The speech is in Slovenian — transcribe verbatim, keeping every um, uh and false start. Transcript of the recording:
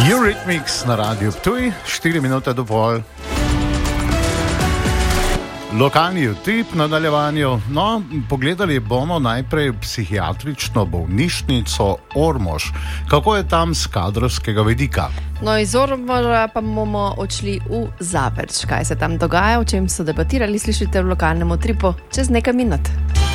Eurythmics na Radiu Ptuj, štiri minute do pol. Lokalni utrip na nadaljevanju. No, pogledali bomo najprej psihiatrično bolnišnico Ormož. Kako je tam z kadrovskega vidika? No, iz Ormoža pa bomo odšli v Zavrč. Kaj se tam dogaja, o čem so debatirali, slišite v lokalnem utripu čez nekaj minut.